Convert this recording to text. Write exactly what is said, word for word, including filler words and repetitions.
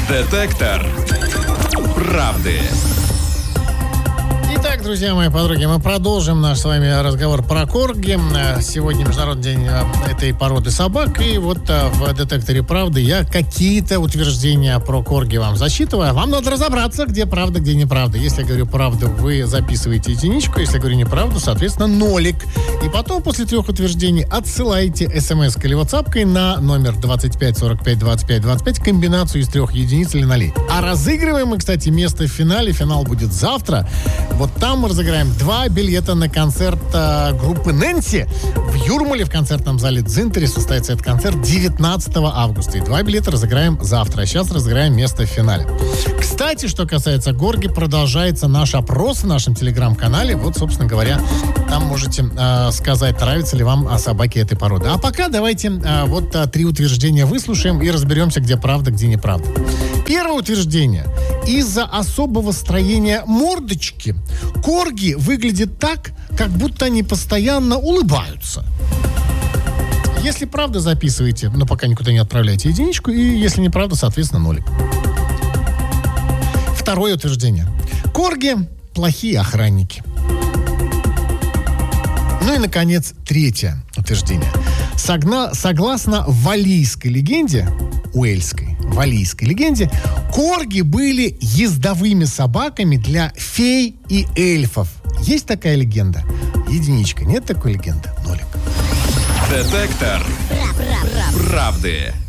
Детектор правды. Итак, друзья мои, подруги, мы продолжим наш с вами разговор про корги. Сегодня Международный день этой породы собак. И вот в детекторе правды я какие-то утверждения про корги вам зачитываю. Вам надо разобраться, где правда, где неправда. Если я говорю правду, вы записываете единичку. Если я говорю неправду, соответственно, нолик. И потом, после трех утверждений, отсылаете смс-кой или ватсапкой на номер двадцать пять сорок пять двадцать пять двадцать пять комбинацию из трех единиц или нолей. А разыгрываем мы, кстати, место в финале. Финал будет завтра. Вот там мы разыграем два билета на концерт э, группы Нэнси в Юрмале в концертном зале Дзинтери. Состоится этот концерт девятнадцатого августа. И два билета разыграем завтра. А сейчас разыграем место в финале. Кстати, что касается корги, продолжается наш опрос в нашем телеграм-канале. Вот, собственно говоря, там можете э, сказать, нравится ли вам о собаке этой породы. А пока давайте э, вот э, три утверждения выслушаем и разберемся, где правда, где неправда. Первое утверждение. Из-за особого строения мордочки корги выглядят так, как будто они постоянно улыбаются. Если правда, записывайте, но пока никуда не отправляйте единичку. И если неправда, соответственно, нолик. Второе утверждение. Корги – плохие охранники. Ну и, наконец, третье утверждение. Согна- согласно валлийской легенде, уэльской, валлийской легенде, корги были ездовыми собаками для фей и эльфов. Есть такая легенда? Единичка. Нет такой легенды? Нолик. Детектор правды.